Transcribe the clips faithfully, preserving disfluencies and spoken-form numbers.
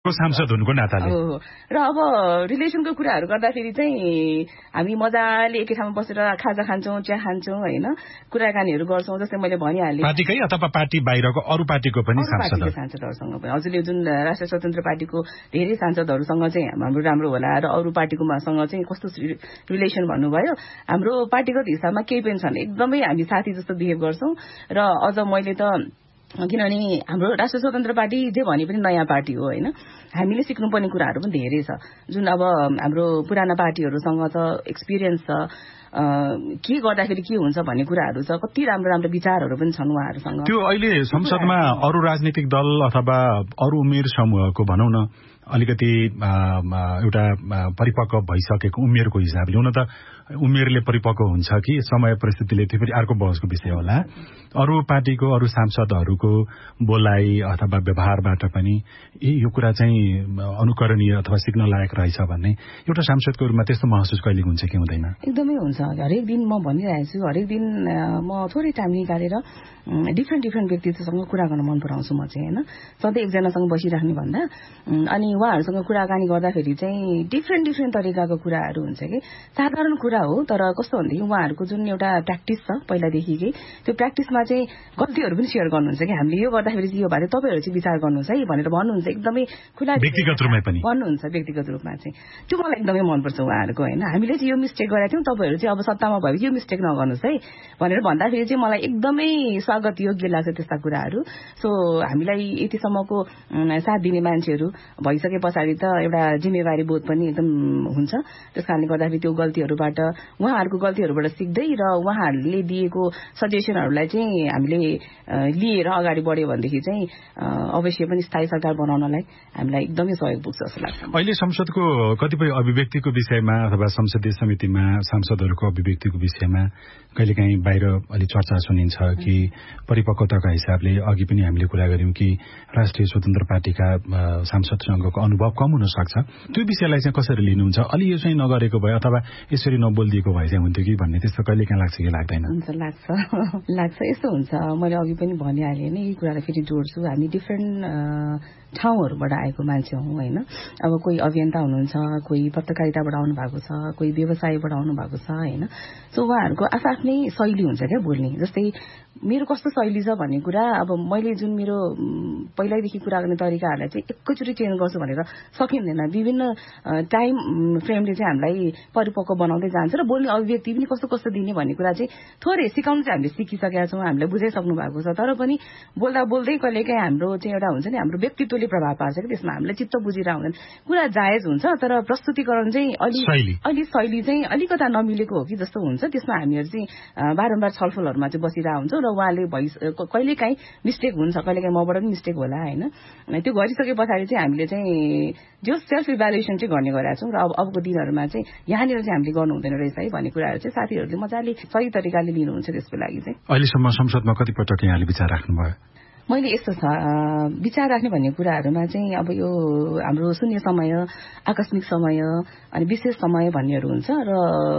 सांसद हुनुको नाताले र अब रिलेसनको कुराहरू गर्दाखेरि चाहिँ हामी मजाले एकै ठाउँमा बसेर खाजा खान्छौँ, चिया खान्छौँ हैन, कुराकानीहरू गर्छौँ। जस्तै मैले भनिहालेँ पार्टीकै अथवा पार्टी बाहिरको अरू पार्टीको पनि सांसद सांसदहरूसँग पनि हजुरले जुन राष्ट्रिय स्वतन्त्र पार्टीको धेरै सांसदहरूसँग चाहिँ हाम्रो राम्रो होला र अरू पार्टीकोसँग चाहिँ कस्तो रिलेसन भन्नुभयो, हाम्रो पार्टीगत हिसाबमा केही पनि छैन, एकदमै हामी साथी जस्तो बिहेभ गर्छौँ। र अझ मैले त किनभने हाम्रो राष्ट्रिय स्वतन्त्र पार्टी जे भने पनि नयाँ पार्टी हो हैन, हामीले सिक्नुपर्ने कुराहरू पनि धेरै छ। जुन अब हाम्रो पुराना पार्टीहरूसँग त एक्सपिरियन्स छ, के गर्दाखेरि के हुन्छ भन्ने कुराहरू छ, कति राम्रो राम्रो विचारहरू पनि छन् उहाँहरूसँग। त्यो अहिले संसदमा अरू राजनीतिक दल अथवा अरू उमेर समूहको भनौँ न अलिकति एउटा परिपक्व भइसकेको उमेरको हिसाबले, हुन त उमेरले परिपक्व हुन्छ कि समय परिस्थितिले, त्यो फेरि अर्को बहसको विषय होला। अरू पार्टीको अरू सांसदहरूको बोलाइ अथवा व्यवहारबाट पनि यो कुरा चाहिँ अनुकरणीय अथवा सिक्न लायक रहेछ भन्ने एउटा सांसदको रूपमा त्यस्तो महसुस कहिले हुन्छ कि हुँदैन? एकदमै हुन्छ। हरेक दिन म भनिरहेको छु, हरेक दिन म थोरै टाइम निकालेर डिफ्रेन्ट डिफ्रेन्ट व्यक्तित्वसँग कुरा गर्न मन पराउँछु म चाहिँ हैन। सधैँ एकजनासँग बसिराख्ने भन्दा अनि उहाँहरूसँग कुराकानी गर्दाखेरि चाहिँ डिफ्रेन्ट डिफ्रेन्ट तरिकाको कुराहरू हुन्छ कि साधारण कुरा हो, तर कस्तो भनेदेखि उहाँहरूको जुन एउटा प्र्याक्टिस छ पहिलादेखिकै, त्यो प्र्याक्टिसमा चाहिँ गल्तीहरू पनि सेयर गर्नुहुन्छ कि हामीले यो गर्दाखेरि चाहिँ यो भएर तपाईँहरू चाहिँ विचार गर्नुहोस् है भनेर भन्नुहुन्छ, एकदमै खुला व्यक्तिगत रूपमा पनि भन्नुहुन्छ। व्यक्तिगत रूपमा चाहिँ त्यो मलाई एकदमै मनपर्छ उहाँहरूको हैन। हामीले चाहिँ यो मिस्टेक गरेका थियौँ, तपाईँहरू चाहिँ अब सत्तामा भएपछि यो मिस्टेक नगर्नुहोस् है भनेर भन्दाखेरि चाहिँ मलाई एकदमै स्वागत योग्य लाग्छ त्यस्ता कुराहरू। सो हामीलाई यतिसम्मको साथ दिने मान्छेहरू भइसके पछाडि त एउटा जिम्मेवारी बोध पनि एकदम हुन्छ। त्यस कारणले गर्दाखेरि त्यो गल्तीहरूबाट, उहाँहरूको गल्तीहरूबाट सिक्दै र उहाँहरूले दिएको सजेसनहरूलाई चाहिँ हामीले लिएर अगाडि बढ्यो भनेदेखि चाहिँ अवश्य पनि स्थायी सरकार बनाउनलाई हामीलाई एकदमै सहयोग पुग्छ जस्तो लाग्छ। अहिले संसदको कतिपय अभिव्यक्तिको विषयमा अथवा संसदीय समितिमा सांसदहरूको अभिव्यक्तिको विषयमा कहिलेकाहीँ बाहिर अलि चर्चा सुनिन्छ कि परिपक्वताका हिसाबले अघि पनि हामीले कुरा गर्यौं कि राष्ट्रिय स्वतन्त्र पार्टीका सांसदसँगको अनुभव कम हुन सक्छ। त्यो विषयलाई चाहिँ कसरी लिनुहुन्छ? अलि यो चाहिँ नगरेको भए अथवा यसरी नबोलिदिएको भए चाहिँ हुन्थ्यो कि भन्ने त्यस्तो कहिलेकाहीँ लाग्छ कि लाग्दैन? हुन्छ, लाग्छ लाग्छ यस्तो हुन्छ। मैले अघि पनि भनिहालेँ नि, यी कुरालाई फेरि जोड्छु। हामी डिफ्रेन्ट ठाउँहरूबाट आएको मान्छे हौँ होइन। अब कोही अभियन्ता हुनुहुन्छ, कोही पत्रकारिताबाट आउनु भएको छ, कोही व्यवसायबाट आउनु भएको छ होइन। सो उहाँहरूको आफ्नै शैली हुन्छ क्या बोल्ने। जस्तै मेरो कस्तो शैली छ भन्ने कुरा अब मैले जुन मेरो पहिल्यैदेखि कुरा गर्ने तरिकाहरूलाई चाहिँ एकैचोटि चेन्ज गर्छु भनेर सकिँदैन। विभिन्न टाइम फ्रेमले चाहिँ हामीलाई परिपक्व बनाउँदै जान्छ र बोल्ने अभिव्यक्ति पनि कस्तो कस्तो दिने भन्ने कुरा चाहिँ थोरै सिकाउनु चाहिँ हामीले सिकिसकेका छौँ, हामीले बुझाइसक्नु भएको छ। तर पनि बोल्दा बोल्दै कहिलेकाहीँ हाम्रो चाहिँ एउटा हुन्छ नि, हाम्रो व्यक्तित्वले प्रभाव पार्छ कि त्यसमा हामीले चित्त बुझिरह हुँदैन। कुरा जायज हुन्छ, तर प्रस्तुतिकरण चाहिँ अलि अलि शैली चाहिँ अलिकता नमिलेको हो कि जस्तो हुन्छ। त्यसमा हामीहरू चाहिँ बारम्बार छलफलहरूमा चाहिँ बसिरहेको हुन्छौँ र उहाँले भइ कहिलेकाहीँ मिस्टेक हुन्छ, कहिलेकाहीँ मबाट पनि मिस्टेक होला होइन। त्यो गरिसके पछाडि चाहिँ हामीले चाहिँ जो सेल्फ इभ्यालुएसन चाहिँ गर्ने गरेका छौँ र अब अबको दिनहरूमा चाहिँ यहाँनिर चाहिँ हामीले गर्नु हुँदैन रहेछ है भन्ने कुराहरू चाहिँ साथीहरूले मजाले सही तरिकाले लिनुहुन्छ। त्यसको लागि चाहिँ अहिलेसम्म संसदमा कतिपटक यहाँले विचार राख्नुभयो? मैले यस्तो छ विचार राख्ने भन्ने कुराहरूमा चाहिँ अब यो हाम्रो शून्य समय, आकस्मिक समय अनि विशेष समय भन्नेहरू हुन्छ र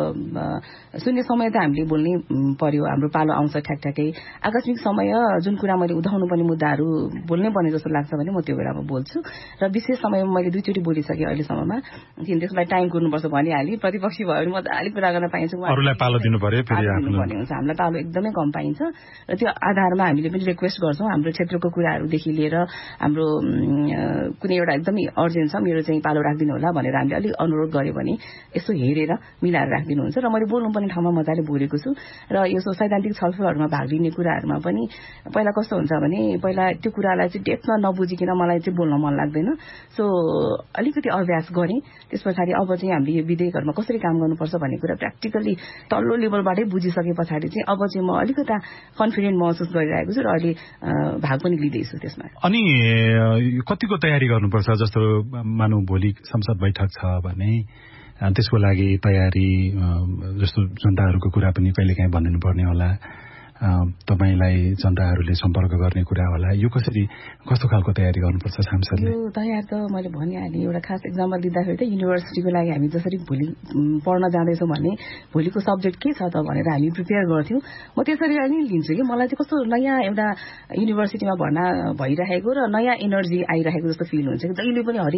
शून्य समय त हामीले बोल्नै पर्यो, हाम्रो पालो आउँछ ठ्याकठ्याकै। आकस्मिक समय जुन कुरा मैले उठाउनु पर्ने मुद्दाहरू बोल्नै पर्ने जस्तो लाग्छ भने म त्यो बेलामा बोल्छु र विशेष समयमा मैले दुईचोटि बोलिसकेँ अहिलेसम्ममा। किन त्यसलाई टाइम कुर्नुपर्छ भनिहालेँ। प्रतिपक्षी भयो भने मजाले कुरा गर्न पाइन्छ, अरूलाई पालो दिनु पर्यो, फेरि दिनुपर्ने हुन्छ। हामीलाई पालो एकदमै कम पाइन्छ र त्यो आधारमा हामीले पनि रिक्वेस्ट गर्छौँ। हाम्रो क्षेत्रको कुराहरूदेखि लिएर हाम्रो कुनै एउटा एकदमै अर्जेन्ट छ, मेरो चाहिँ पालो राखिदिनु होला भनेर हामीले अलिक अनुरोध गर्यो भने यसो हेरेर मिलाएर राखिदिनुहुन्छ। र मैले बोल्नुपर्ने ठाउँमा मजाले बोलेको छु र यो सैद्धान्तिक छलफलहरूमा भाग लिने कुराहरूमा पनि पहिला कस्तो हुन्छ भने पहिला त्यो कुरालाई चाहिँ डेप्थमा नबुझिकन मलाई चाहिँ बोल्न मन लाग्दैन। सो अलिकति अभ्यास गरेँ। त्यस पछाडि अब चाहिँ हामीले यो विधेयकहरूमा कसरी काम गर्नुपर्छ भन्ने कुरा प्र्याक्टिकली तल्लो लेभलबाटै बुझिसके पछाडि चाहिँ अब चाहिँ म अलिकता कन्फिडेन्ट महसुस गरिरहेको छु र अहिले भाग पनि लिँदैछु त्यसमा। अनि कतिको तयारी गर्नुपर्छ? जस्तो मानौ भोलि संसद बैठक छ भने त्यसको लागि तयारी, जस्तो जनताहरूको कुरा पनि कहिलेकाहीँ भनिदिनु पर्ने होला, तपाईलाई जनताहरूले सम्पर्क गर्ने कुरा होला, यो कसरी कस्तो खालको तयारी गर्नुपर्छ सांसदले? यो तयार त मैले भनिहालेँ। एउटा खास एक्जाम्पल दिँदाखेरि त युनिभर्सिटीको लागि हामी जसरी भोलि पढ्न जाँदैछौँ भने भोलिको सब्जेक्ट के छ त भनेर हामी प्रिपेयर गर्थ्यौँ। म त्यसरी नै लिन्छु कि मलाई चाहिँ कस्तो नयाँ एउटा युनिभर्सिटीमा भर्ना भइरहेको र नयाँ एनर्जी आइरहेको जस्तो फिल हुन्छ कि जहिले पनि हरेक